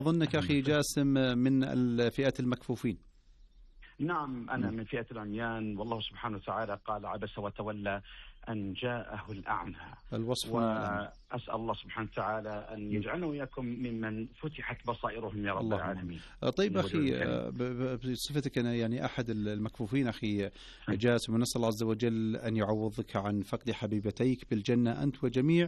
أظنك أخي جاسم من الفئة المكفوفين. نعم، أنا من فئة العميان، والله سبحانه وتعالى قال: عبس وتولى أن جاءه الأعمى. الوصف وأسأل الله سبحانه وتعالى أن يجعلنا وإياكم ممن فتحت بصائرهم يا رب العالمين. طيب أخي، بصفتك أنا يعني أحد المكفوفين أخي جاسم، ونسأل الله عز وجل أن يعوضك عن فقد حبيبتيك بالجنة أنت وجميع